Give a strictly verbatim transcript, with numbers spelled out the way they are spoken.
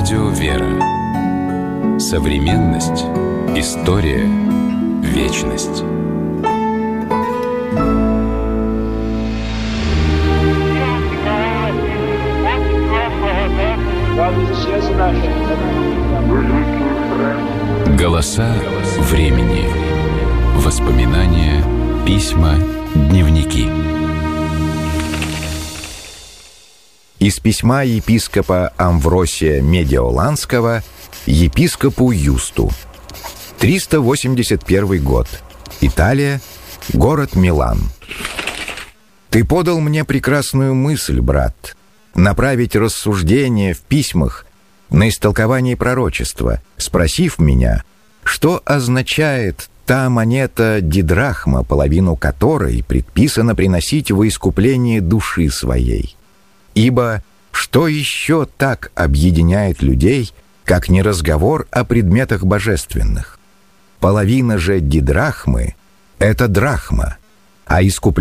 Радио «Вера». Современность. История. Вечность. Голоса времени. Воспоминания, письма, дневники. Из письма епископа Амвросия Медиоланского епископу Юсту. триста восемьдесят первый год. Италия. Город Милан. Ты подал мне прекрасную мысль, брат, направить рассуждение в письмах на истолкование пророчества, спросив меня, что означает та монета дидрахма, половину которой предписано приносить во искупление души своей. Ибо что еще так объединяет людей, как не разговор о предметах божественных? Половина же дидрахмы — это драхма, а искупление